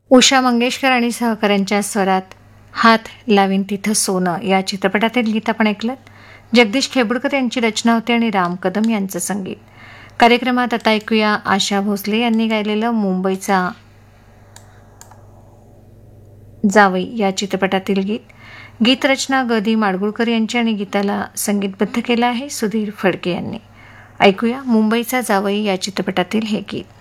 उषा मंगेशकर आणि सहकाऱ्यांच्या स्वरात हात लावीन तिथं सोनं या चित्रपटातील गीत आपण ऐकलं. जगदीश खेबुडकर यांची रचना होती आणि राम कदम यांचं संगीत. कार्यक्रमात आता ऐकूया आशा भोसले यांनी गायलेलं मुंबईचा जावई या चित्रपटातील गीत. गीतरचना गदी माडगुळकर यांची आणि गीताला संगीतबद्ध केलं आहे सुधीर फडके यांनी. ऐकूया मुंबईचा जावई या चित्रपटातील हे गीत.